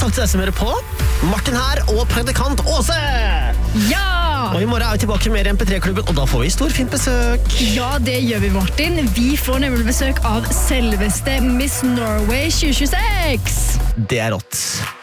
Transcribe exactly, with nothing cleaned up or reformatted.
takk til deg som hører på. Martin her, og praktikant Åse! Ja! Og i morgen er vi tilbake med M P tre-klubben, og da får vi storfint besøk. Ja, det gjør vi, Martin. Vi får nemlig besøk av selveste Miss Norway tjue tjueseks. Det er rått.